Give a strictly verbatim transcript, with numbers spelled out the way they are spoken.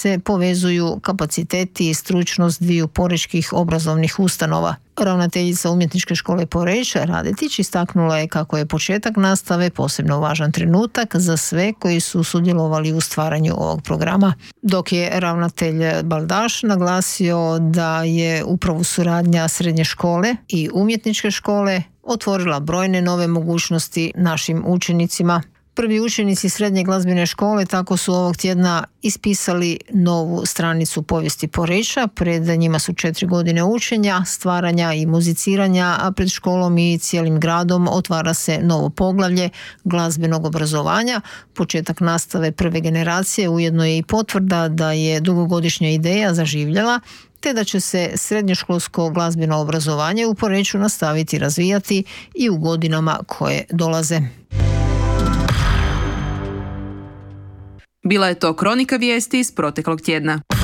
se povezuju kapaciteti i stručnost dviju porečkih obrazovnih ustanova. Ravnateljica Umjetničke škole Poreč Radetić istaknula je kako je početak nastave posebno važan trenutak za sve koji su sudjelovali u stvaranju ovog programa, dok je ravnatelj Baldaš naglasio da je upravo suradnja srednje škole i umjetničke škole otvorila brojne nove mogućnosti našim učenicima. Prvi učenici srednje glazbene škole tako su ovog tjedna ispisali novu stranicu povijesti Poreča. Pred njima su četiri godine učenja, stvaranja i muziciranja, a pred školom i cijelim gradom otvara se novo poglavlje glazbenog obrazovanja. Početak nastave prve generacije ujedno je i potvrda da je dugogodišnja ideja zaživjela, te da će se srednjoškolsko glazbeno obrazovanje u Poreču nastaviti razvijati i u godinama koje dolaze. Bila je to kronika vijesti iz proteklog tjedna.